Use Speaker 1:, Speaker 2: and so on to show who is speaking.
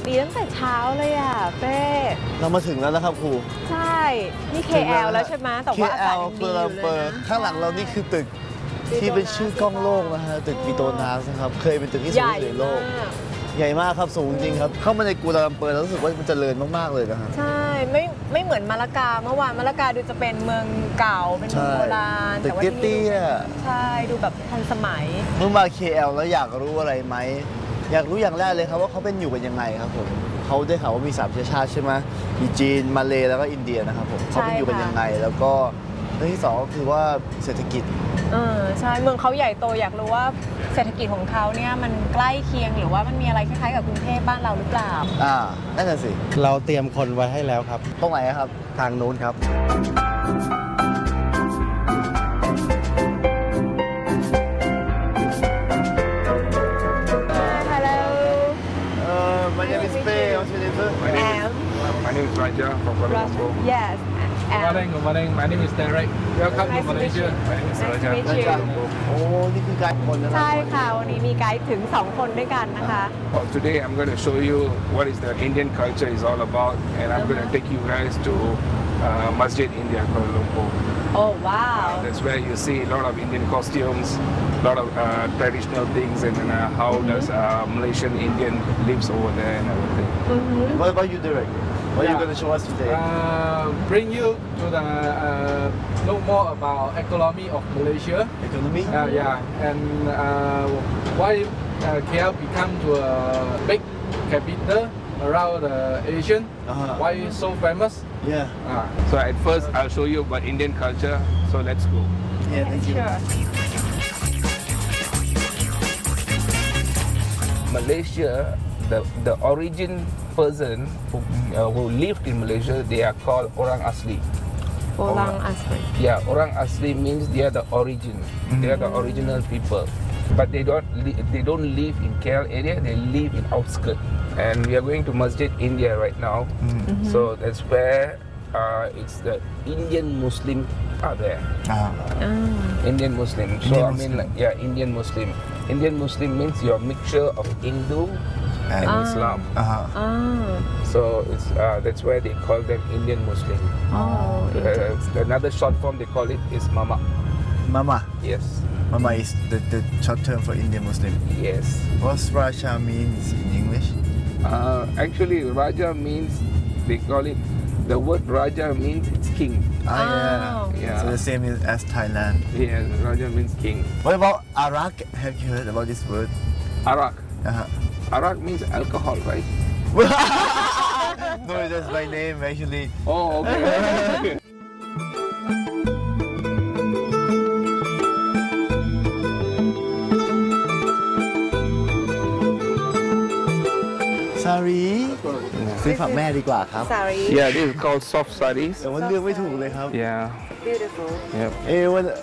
Speaker 1: ดีตั้งแต่เช้าเลยอ่ะเป้
Speaker 2: เรามาถึงแล้วนะครับครู
Speaker 1: ใช่นี่ KL แล้วใช่ไหมแต่ว่าอากาศ
Speaker 2: KL
Speaker 1: ยังดี
Speaker 2: กัวลาลัมเปอร์ข้างหลังเรานี่คือตึกที่เป็นชื่อกล้องโลกนะฮะตึกปิโตนัสนะครับเคยเป็นตึกที่สูงที่สุดในโลกใหญ่มากครับสูงจริงครับเข้ามาในกัวลาลัมเปอร์แล้วรู้สึกว่ามันเจริญมากๆเลยนะฮะ
Speaker 1: ใช่ไม่เหมือนมาละกาเมื่อวานมาละกาดูจะเป็นเมืองเก่าเป็นเมืองโบราณ
Speaker 2: แต่ว่าที่นี่
Speaker 1: ใช่ดูแบบทันสมัย
Speaker 2: เมื่อมา KL แล้วอยากรู้อะไรไหมอยากรู้อย่างแรกเลยครับว่าเขาเป็นอยู่กันยังไงครับผมเขาได้ข่าวว่ามี3 เชื้อชาติใช่ไหมมีจีนมาเลแล้วก็อินเดียนะครับผมเขาเป็นอยู่กันยังไงแล้วก็เรื่องที่2ก็คือว่าเศรษฐกิจ
Speaker 1: ใช่เมืองเขาใหญ่โตอยากรู้ว่าเศรษฐกิจของเขาเนี่ยมันใกล้เคียงหรือว่ามันมีอะไรคล้ายๆกับกรุงเทพบ้านเราหรือเปล่า
Speaker 2: นั่นน่ะสิ
Speaker 3: เราเตรียมคนไว้ให้แล้วครับ
Speaker 2: ตรงไหนครับ
Speaker 3: ทางนู้นครับ
Speaker 2: My name is Pei. What's your name, sir?
Speaker 4: My name is Raja from Kuala Lumpur.
Speaker 1: Yes.
Speaker 4: Good morning. My name is Derek. Welcome to Malaysia. My name is Raja.
Speaker 2: โอ้นี่คือไกด์คนนะครับ
Speaker 1: ใช่ค่ะวันนี้มีไกด์ถึง2 คนด้วยกันนะคะ
Speaker 4: Today I'm going to show you what is the Indian culture is all about, and I'm going to take you guys to Masjid India Kuala Lumpur.
Speaker 1: Oh wow.
Speaker 4: That's where you see a lot of Indian costumes, a lot of traditional things, and how does Malaysian Indian lives over there and everything.
Speaker 2: What about you, Derek? What are you going to show us today?
Speaker 5: Bring you to the know more about economy of Malaysia.
Speaker 2: Economy?
Speaker 5: Yeah, and why KL become to a big capital around the Asian. Why it's so famous?
Speaker 2: Yeah.
Speaker 4: So at first I'll show you about Indian culture. So let's go.
Speaker 2: Yeah, thank you.
Speaker 1: Sure.
Speaker 4: Malaysia, the origin person who lived in Malaysia, they are called Orang Asli.
Speaker 1: Orang Asli.
Speaker 4: Yeah, Orang Asli means they are the origin. They are the original people. But they don't live in KL area. They live in outskirts. And we are going to Masjid India right now. So that's where it's the Indian Muslim are there. Indian Muslim. So
Speaker 2: Indian
Speaker 4: I mean, like, yeah, Indian Muslim. Indian Muslim means your mixture of Hindu and Islam. So it's that's why they call them Indian Muslim. Another short form they call it is Mama.
Speaker 2: Mama.
Speaker 4: Yes.
Speaker 2: Mama is the short term for Indian Muslim.
Speaker 4: Yes.
Speaker 2: What's Raja means in English?
Speaker 4: Actually, Raja means they call it. The word Raja means it's king.
Speaker 2: Yeah. So the same as Thailand.
Speaker 4: Yes, Raja means king.
Speaker 2: What about Arak? Have you heard about this word?
Speaker 4: Arak. Arak means alcohol, right?
Speaker 2: No, that's my name actually.
Speaker 4: Oh, okay.
Speaker 2: Sari ซื้อฝากแม่ดีกว่าครับ
Speaker 1: Sorry.
Speaker 4: Yeah, this is called soft sarees.
Speaker 2: แต่ว่าเลือกไม่ถูกเลยครับ
Speaker 4: Yeah.
Speaker 1: Beautiful.
Speaker 4: Yep.
Speaker 2: When